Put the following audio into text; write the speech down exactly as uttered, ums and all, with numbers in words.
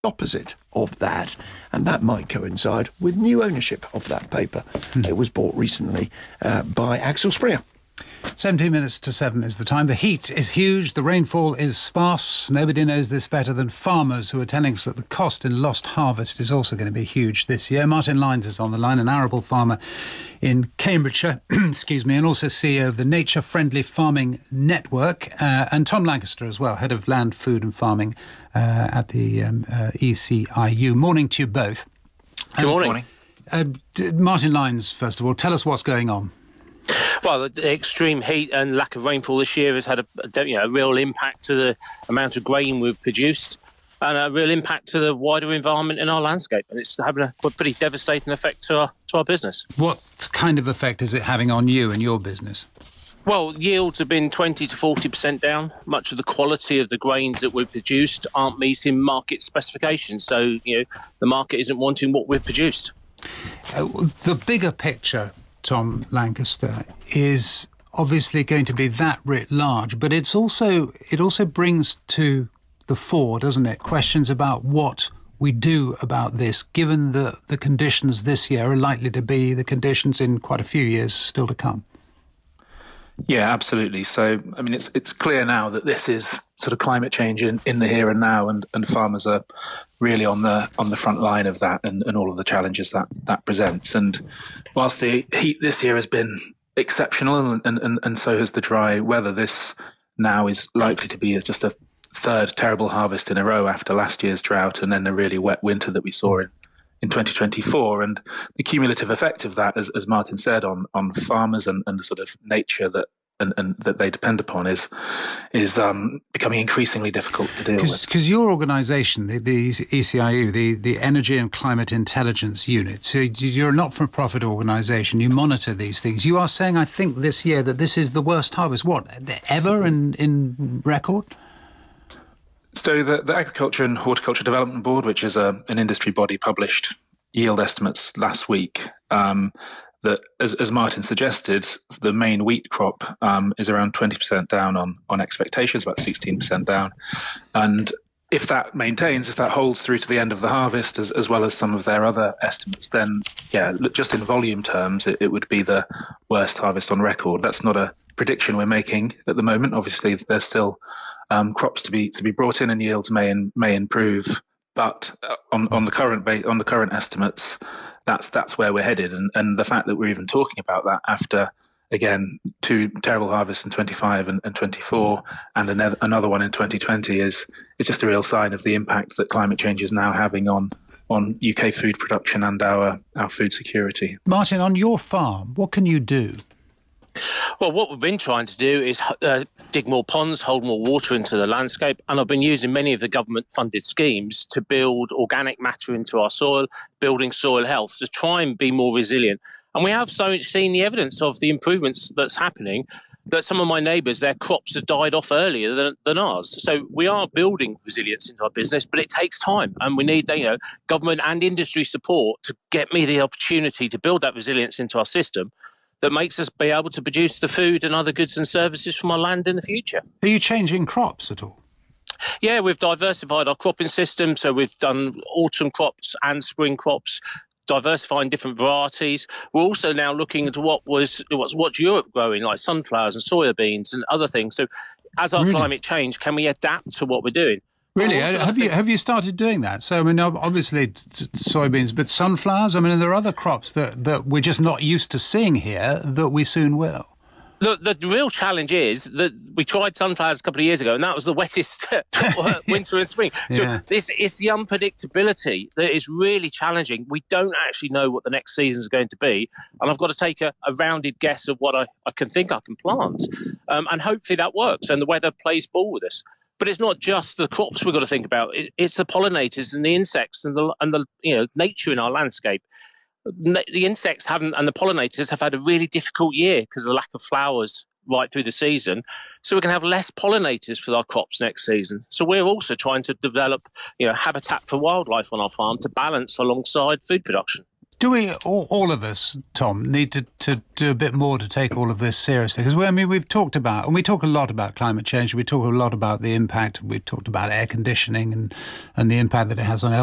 opposite of that, and that might coincide with new ownership of that paper. Hmm. It was bought recently uh, by Axel Springer. seventeen minutes to seven is the time. The heat is huge. The rainfall is sparse. Nobody knows this better than farmers, who are telling us that the cost in lost harvest is also going to be huge this year. Martin Lines is on the line, an arable farmer in Cambridgeshire, excuse me, and also C E O of the Nature Friendly Farming Network, uh, and Tom Lancaster as well, Head of Land, Food and Farming uh, at the um, uh, E C I U. Morning to you both. Good morning. Um, uh, Martin Lines, first of all, tell us what's going on. Well, the extreme heat and lack of rainfall this year has had a, you know, a real impact to the amount of grain we've produced, and a real impact to the wider environment in our landscape. And it's having a pretty devastating effect to our to our business. What kind of effect is it having on you and your business? Well, yields have been twenty to forty percent down. Much of the quality of the grains that we've produced aren't meeting market specifications. So, you know, the market isn't wanting what we've produced. Uh, the bigger picture, Tom Lancaster, is obviously going to be that writ large, but it's also it also brings to the fore, doesn't it, questions about what we do about this, given the, the conditions this year are likely to be the conditions in quite a few years still to come. Yeah, absolutely. So, I mean, it's it's clear now that this is sort of climate change in, in the here and now, and, and farmers are really on the on the front line of that, and, and all of the challenges that that presents. And whilst the heat this year has been exceptional, and, and, and so has the dry weather, this now is likely to be just a third terrible harvest in a row after last year's drought and then a really wet winter that we saw in in twenty twenty-four. And the cumulative effect of that, as, as Martin said, on on farmers and, and the sort of nature that and, and that they depend upon is is um, becoming increasingly difficult to deal Cause, with. Because your organisation, the, the E C I U, the, the Energy and Climate Intelligence Unit, so you're a not-for-profit organisation, you monitor these things. You are saying, I think, this year that this is the worst harvest, what, ever in, in record? So the, the Agriculture and Horticulture Development Board, which is a, an industry body, published yield estimates last week um, that, as, as Martin suggested, the main wheat crop um, is around twenty percent down on, on expectations, about sixteen percent down. And if that maintains, if that holds through to the end of the harvest, as, as well as some of their other estimates, then, yeah, just in volume terms, it, it would be the worst harvest on record. That's not a prediction we're making at the moment. Obviously, there's still um, crops to be to be brought in, and yields may in, may improve. But on on the current ba- on the current estimates, that's that's where we're headed. And and the fact that we're even talking about that after, again, two terrible harvests in twenty-five and, and twenty-four, and another another one in twenty twenty is is just a real sign of the impact that climate change is now having on on U K food production and our our food security. Martin, on your farm, what can you do? Well, what we've been trying to do is uh, dig more ponds, hold more water into the landscape, and I've been using many of the government-funded schemes to build organic matter into our soil, building soil health, to try and be more resilient. And we have so seen the evidence of the improvements that's happening, that some of my neighbours, their crops have died off earlier than, than ours. So we are building resilience into our business, but it takes time, and we need, you know, government and industry support to get me the opportunity to build that resilience into our system that makes us be able to produce the food and other goods and services from our land in the future. Are you changing crops at all? Yeah, we've diversified our cropping system. So we've done autumn crops and spring crops, diversifying different varieties. We're also now looking into what was what's, what's Europe growing, like sunflowers and soya beans and other things. So as our really? climate change, can we adapt to what we're doing? Really? Have you have you started doing that? So, I mean, obviously soybeans, but sunflowers? I mean, there are other crops that, that we're just not used to seeing here that we soon will. The, the real challenge is that we tried sunflowers a couple of years ago, and that was the wettest winter and spring. So yeah. this is the unpredictability that is really challenging. We don't actually know what the next season is going to be, and I've got to take a, a rounded guess of what I, I can think I can plant, um, and hopefully that works, and the weather plays ball with us. But it's not just the crops we've got to think about. It, it's the pollinators and the insects and the and the you know nature in our landscape. The insects haven't, and the pollinators have had a really difficult year because of the lack of flowers right through the season. So we're going to have less pollinators for our crops next season. So we're also trying to develop, you know, habitat for wildlife on our farm to balance alongside food production. Do we, all, all of us, Tom, need to, to do a bit more to take all of this seriously? Because, I mean, we've talked about, and we talk a lot about climate change, we talk a lot about the impact, we've talked about air conditioning and, and the impact that it has on